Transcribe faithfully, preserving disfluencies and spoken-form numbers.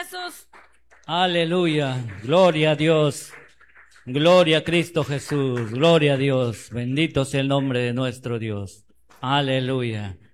Jesús. Aleluya, gloria a Dios, gloria a Cristo Jesús, gloria a Dios, bendito sea el nombre de nuestro Dios. Aleluya.